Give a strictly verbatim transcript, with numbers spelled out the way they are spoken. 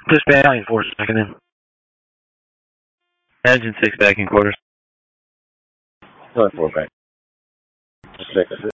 Just battalion four second in. Engine six back in quarters. Battalion four back. Six.